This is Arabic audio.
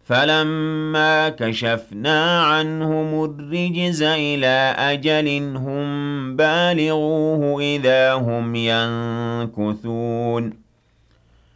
فَلَمَّا كَشَفْنَا عَنْهُمُ الرِّجْزَ إِلَىٰ أَجَلٍ هُم بَالِغُوهُ إِذَا هُمْ يَنكُثُونَ